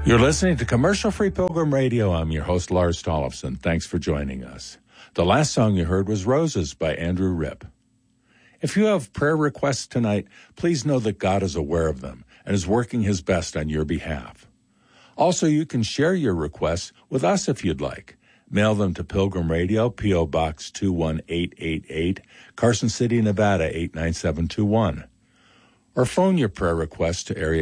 You're listening to Commercial Free Pilgrim Radio. I'm your host, Lars Tollefson. Thanks for joining us. The last song you heard was Roses by Andrew Ripp. If you have prayer requests tonight, please know that God is aware of them and is working his best on your behalf. Also, you can share your requests with us if you'd like. Mail them to Pilgrim Radio, P.O. Box 21888, Carson City, Nevada 89721. Or phone your prayer requests to area